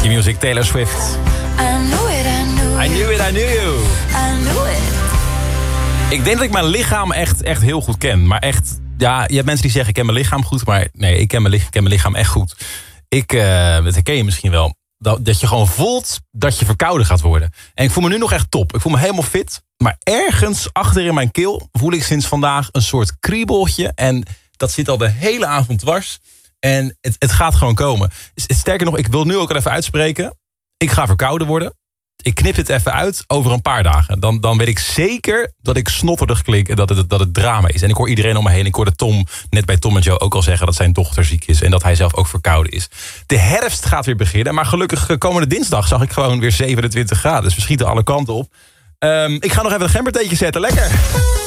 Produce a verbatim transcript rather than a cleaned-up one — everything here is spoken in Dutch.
Q-Music, Taylor Swift. I knew it, I knew I knew it, I knew you. I knew it. Ik denk dat ik mijn lichaam echt, echt heel goed ken. Maar echt, ja, je hebt mensen die zeggen ik ken mijn lichaam goed. Maar nee, ik ken mijn, lichaam, ik ken mijn lichaam echt goed. Ik, uh, dat herken je misschien wel. Dat, dat je gewoon voelt dat je verkouden gaat worden. En ik voel me nu nog echt top. Ik voel me helemaal fit. Maar ergens achter in mijn keel voel ik sinds vandaag een soort kriebeltje. En dat zit al de hele avond dwars. En het, het gaat gewoon komen. Sterker nog, ik wil nu ook al even uitspreken. Ik ga verkouden worden. Ik knip dit even uit over een paar dagen. Dan, dan weet ik zeker dat ik snotterig klink en dat het, dat het drama is. En ik hoor iedereen om me heen. Ik hoorde Tom net bij Tom en Joe ook al zeggen dat zijn dochter ziek is. En dat hij zelf ook verkouden is. De herfst gaat weer beginnen. Maar gelukkig komende dinsdag zag ik gewoon weer zevenentwintig graden. Dus we schieten alle kanten op. Um, ik ga nog even een gembertheetje zetten. Lekker!